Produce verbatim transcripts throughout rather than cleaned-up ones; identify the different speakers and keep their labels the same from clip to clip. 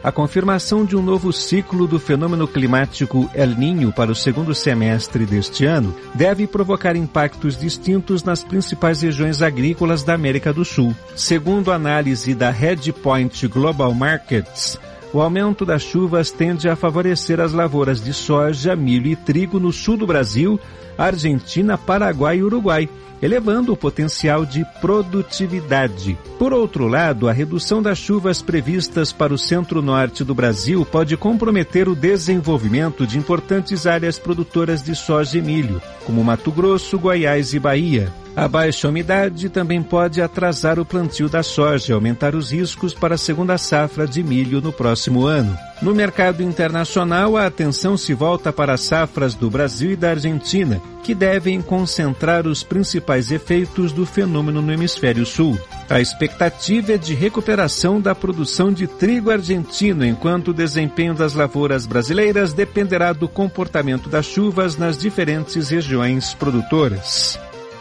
Speaker 1: A confirmação de um novo ciclo do fenômeno climático El Niño para o segundo semestre deste ano deve provocar impactos distintos nas principais regiões agrícolas da América do Sul. Segundo a análise da Redpoint Global Markets, o aumento das chuvas tende a favorecer as lavouras de soja, milho e trigo no sul do Brasil, Argentina, Paraguai e Uruguai, elevando o potencial de produtividade. Por outro lado, a redução das chuvas previstas para o centro-norte do Brasil pode comprometer o desenvolvimento de importantes áreas produtoras de soja e milho, como Mato Grosso, Goiás e Bahia. A baixa umidade também pode atrasar o plantio da soja e aumentar os riscos para a segunda safra de milho no próximo ano. No mercado internacional, a atenção se volta para as safras do Brasil e da Argentina, que devem concentrar os principais efeitos do fenômeno no hemisfério sul. A expectativa é de recuperação da produção de trigo argentino, enquanto o desempenho das lavouras brasileiras dependerá do comportamento das chuvas nas diferentes regiões produtoras.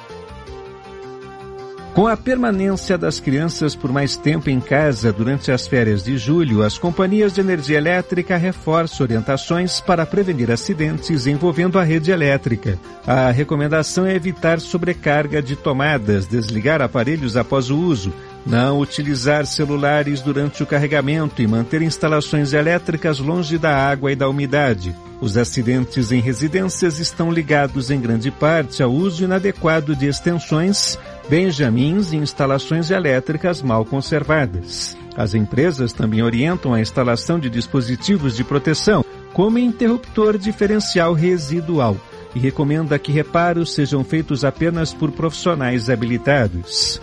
Speaker 1: Com a permanência das crianças por mais tempo em casa durante as férias de julho, as companhias de energia elétrica reforçam orientações para prevenir acidentes envolvendo a rede elétrica. A recomendação é evitar sobrecarga de tomadas, desligar aparelhos após o uso, não utilizar celulares durante o carregamento e manter instalações elétricas longe da água e da umidade. Os acidentes em residências estão ligados em grande parte ao uso inadequado de extensões, benjamins e instalações elétricas mal conservadas. As empresas também orientam a instalação de dispositivos de proteção, como interruptor diferencial residual, e recomenda que reparos sejam feitos apenas por profissionais habilitados.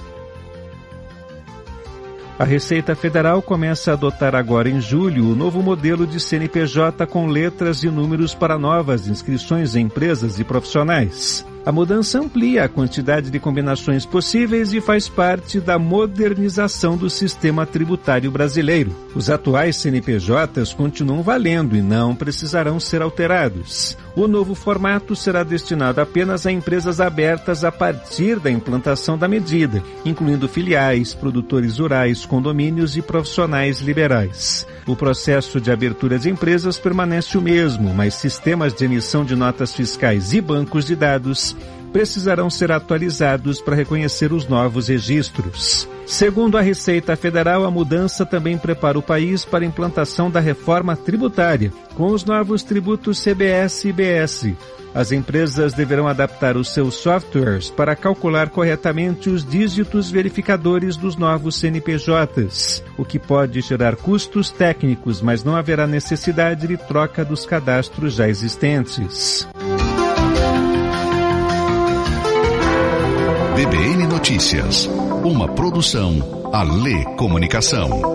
Speaker 1: A Receita Federal começa a adotar agora em julho o novo modelo de C N P J com letras e números para novas inscrições em empresas e profissionais. A mudança amplia a quantidade de combinações possíveis e faz parte da modernização do sistema tributário brasileiro. Os atuais C N P Js continuam valendo e não precisarão ser alterados. O novo formato será destinado apenas a empresas abertas a partir da implantação da medida, incluindo filiais, produtores rurais, condomínios e profissionais liberais. O processo de abertura de empresas permanece o mesmo, mas sistemas de emissão de notas fiscais e bancos de dados precisarão ser atualizados para reconhecer os novos registros. Segundo a Receita Federal, a mudança também prepara o país para a implantação da reforma tributária, com os novos tributos C B S e I B S. As empresas deverão adaptar os seus softwares para calcular corretamente os dígitos verificadores dos novos C N P Js, o que pode gerar custos técnicos, mas não haverá necessidade de troca dos cadastros já existentes.
Speaker 2: B B N Notícias, uma produção Alê Comunicação.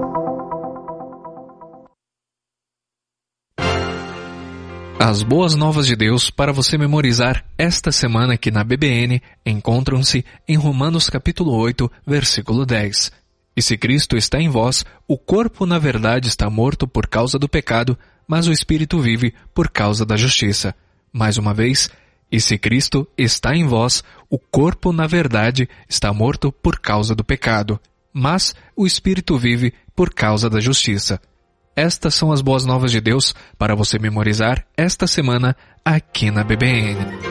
Speaker 3: As boas novas de Deus para você memorizar esta semana aqui na B B N encontram-se em Romanos capítulo oito, versículo dez. E se Cristo está em vós, o corpo na verdade está morto por causa do pecado, mas o espírito vive por causa da justiça. Mais uma vez, e se Cristo está em vós, o corpo na verdade está morto por causa do pecado, mas o espírito vive por causa da justiça. Estas são as boas novas de Deus para você memorizar esta semana aqui na B B N.